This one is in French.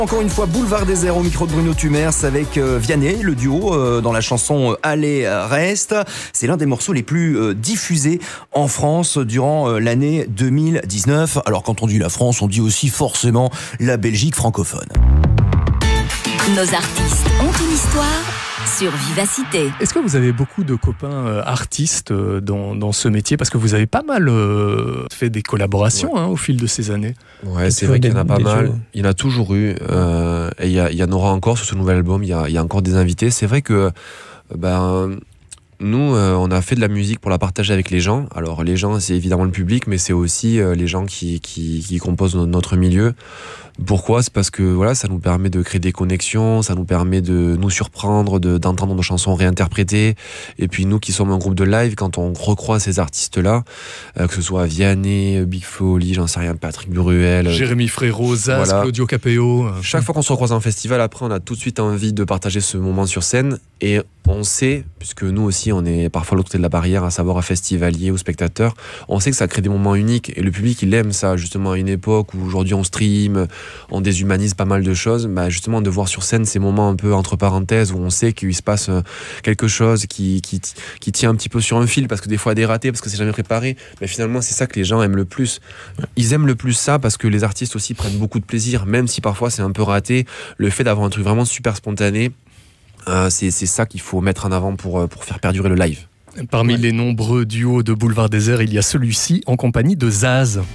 Encore une fois, Boulevard Désert au micro de Bruno Tumers avec Vianney, le duo dans la chanson Allez, reste. C'est l'un des morceaux les plus diffusés en France durant l'année 2019. Alors quand on dit la France, on dit aussi forcément la Belgique francophone. Nos artistes ont une histoire sur Vivacité. Est-ce que vous avez beaucoup de copains artistes dans ce métier? Parce que vous avez pas mal fait des collaborations au fil de ces années. Ouais, c'est vrai qu'il y en a pas mal. Il y en a toujours eu. Et il y en aura encore sur ce nouvel album. Il y a encore des invités. C'est vrai que nous, on a fait de la musique pour la partager avec les gens. Alors les gens, c'est évidemment le public, mais c'est aussi les gens qui composent notre milieu. Pourquoi? C'est parce que voilà, ça nous permet de créer des connexions, ça nous permet de nous surprendre, d'entendre nos chansons réinterprétées. Et puis nous qui sommes un groupe de live, quand on recroise ces artistes-là, que ce soit Vianney, Big Flo, Oli, j'en sais rien, Patrick Bruel, Jérémy Frérot, Zaz, voilà. Claudio Capéo. Chaque fois qu'on se recroise en festival, après on a tout de suite envie de partager ce moment sur scène. Et on sait, puisque nous aussi on est parfois à l'autre côté de la barrière, à savoir à festivaliers ou spectateurs, on sait que ça crée des moments uniques. Et le public il aime ça, justement à une époque où aujourd'hui on stream, on déshumanise pas mal de choses, justement de voir sur scène ces moments un peu entre parenthèses où on sait qu'il se passe quelque chose qui tient un petit peu sur un fil, parce que des fois il y a des ratés, parce que c'est jamais préparé, mais finalement c'est ça que les gens aiment le plus. Ils aiment le plus ça parce que les artistes aussi prennent beaucoup de plaisir, même si parfois c'est un peu raté, le fait d'avoir un truc vraiment super spontané, c'est ça qu'il faut mettre en avant pour faire perdurer le live. Parmi les nombreux duos de Boulevard Désert, il y a celui-ci en compagnie de Zaz.